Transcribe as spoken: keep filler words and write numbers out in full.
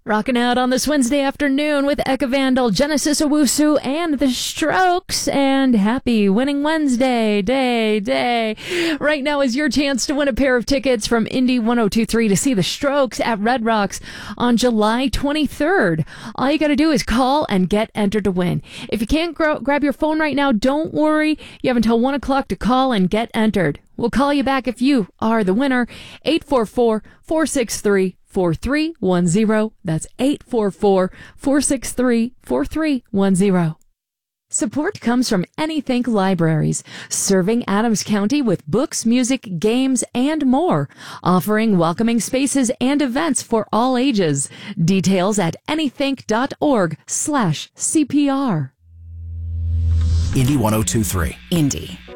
Rocking out on this Wednesday afternoon with Eka Vandal, Genesis Owusu, and The Strokes. And happy Winning Wednesday, day, day. Right now is your chance to win a pair of tickets from Indy one oh two three to see The Strokes at Red Rocks on July twenty-third. All you got to do is call and get entered to win. If you can't gro- grab your phone right now, don't worry. You have until one o'clock to call and get entered. We'll call you back if you are the winner. eight four four, four six three, four three one zero. That's eight four four, four six three, four three one zero. Support comes from Anythink Libraries, serving Adams County with books, music, games, and more, offering welcoming spaces and events for all ages. Details at anythink.org slash CPR. Indy one oh two three. Indy